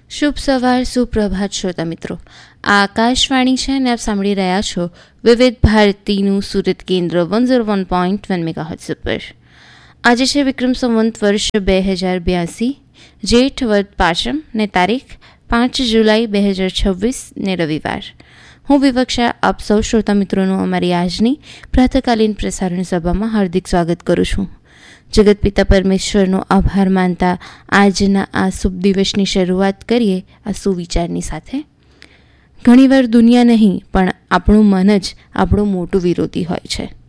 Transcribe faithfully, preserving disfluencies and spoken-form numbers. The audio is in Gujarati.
શુભ સવાર, સુપ્રભાત શ્રોતા મિત્રો. આ આકાશવાણી છે અને આપ સાંભળી રહ્યા છો વિવિધ ભારતીનું સુરત કેન્દ્ર one zero one point one megahertz ઉપર. આજે છે વિક્રમ સંવંત વર્ષ બે હજાર બ્યાસી, જેઠ વદ પાંચમ ને તારીખ પાંચ જુલાઈ બે હજાર છવ્વીસ ને રવિવાર. હું વિવક્ષા આપ સૌ શ્રોતા મિત્રોનું અમારી આજની પ્રાતઃકાલીન પ્રસારણ સભામાં હાર્દિક સ્વાગત કરું છું. જગતપિતા પરમેશ્વરનો આભાર માનતા આજના આ શુભ દિવસની શરૂઆત કરીએ આ સુવિચારની સાથે. ઘણીવાર દુનિયા નહીં પણ આપણું મન જ આપણું મોટું વિરોધી હોય છે.